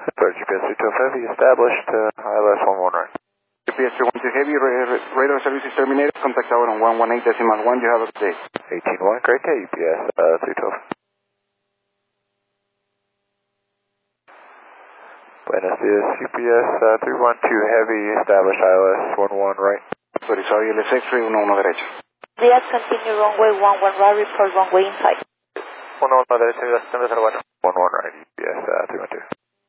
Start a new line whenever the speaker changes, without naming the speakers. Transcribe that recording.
Sorry, GPS 312 Heavy established, ILS 11 right.
GPS 312 Heavy, radar service is terminated. Contact tower on 118.1. You have a good day.
18-1, great day, UPS 312. Buenos dias, UPS 312 Heavy, established ILS 11 right.
Autorizado ILS X-ray 11 derecha.
Díaz, continue runway 11 right, report runway inside.
11 derecha, 11 right, UPS 312.